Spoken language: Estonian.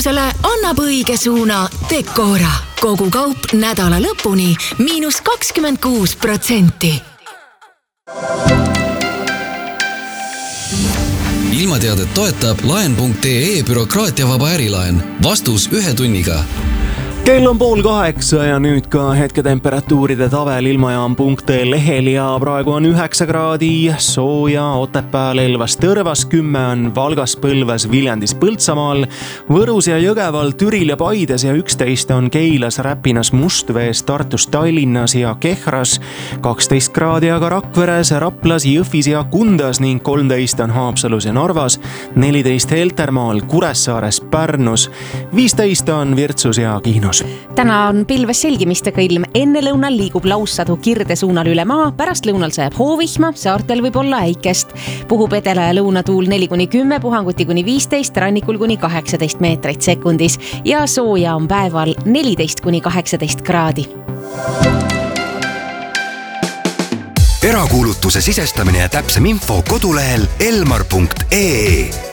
liiklusele annab õige suuna Decora. Kogu kaup nädala lõpuni –26%. Ilmateadet toetab laen.ee bürokraatiavaba ärilaen. Vastus 1 tunniga. Kell on 7:30 ja nüüd ka hetketemperatuuride tabel ilmajaam.ee lehel ja praegu on 9 kraadi sooja Otepääl, Elvas, Tõrvas, 10 on Valgas, Põlvas, Viljandis, Põltsamaal, Võrus ja Jõgeval, Türil ja Paides ja 11 on Keilas, Räpinas, Mustvees, Tartus, Tallinnas ja Kehras, 12 kraadi aga Rakveres, Raplas, Jõhvis ja Kundas ning 13 on Haapsalus ja Narvas, 14 Heltermaal, Kuressaares, Pärnus, 15 on Virtsus ja Kihnu. Täna on pilves selgimistega ilm. Enne lõunal liigub laussadu kirde suunal üle maa, pärast lõunal sajab hoovihma, saartel võib olla äikest. Puhub edela ja lõunatuul 4-10, puhanguti kuni 15, rannikul kuni 18 meetrit sekundis ja sooja on päeval 14-18 kraadi. Erakuulutuse sisestamine ja täpsem info kodulehel elmar.ee.